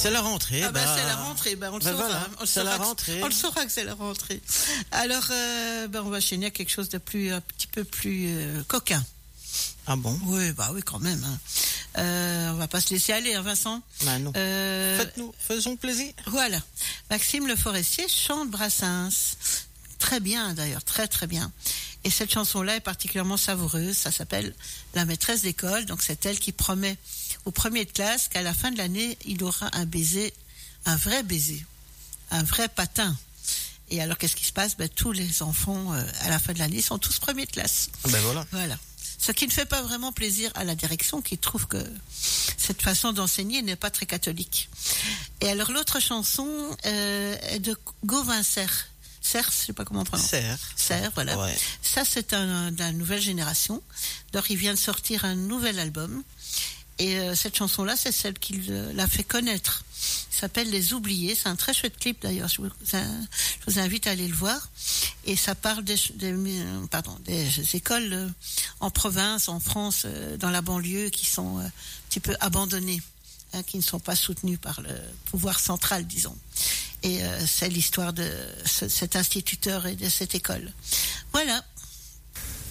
C'est la rentrée. C'est la rentrée. On le saura. Voilà, c'est la rentrée. On le saura que c'est la rentrée. Alors, on va enchaîner à quelque chose de un petit peu plus coquin. Ah bon? Oui, quand même. On va pas se laisser aller, hein, Vincent. Bah non. Faisons plaisir. Voilà. Maxime Le Forestier chante Brassens. Très bien, d'ailleurs, très très bien. Et cette chanson-là est particulièrement savoureuse. Ça s'appelle La maîtresse d'école. Donc c'est elle qui promet au premier de classe qu'à la fin de l'année, il aura un vrai baiser, un vrai patin. Et alors qu'est-ce qui se passe? Tous les enfants à la fin de l'année sont tous premiers de classe. Voilà. Ce qui ne fait pas vraiment plaisir à la direction qui trouve que cette façon d'enseigner n'est pas très catholique. Et alors l'autre chanson est de Gauvin Serre. Serre, je sais pas comment on prononce. Serre, voilà. Ouais. Ça, c'est de la nouvelle génération. Donc, il vient de sortir un nouvel album. Et cette chanson-là, c'est celle qui l'a fait connaître. Il s'appelle Les Oubliés. C'est un très chouette clip, d'ailleurs. Je vous invite à aller le voir. Et ça parle des écoles en province, en France, dans la banlieue, qui sont un petit peu abandonnées, qui ne sont pas soutenues par le pouvoir central, disons. Et c'est l'histoire de cet instituteur et de cette école. Voilà.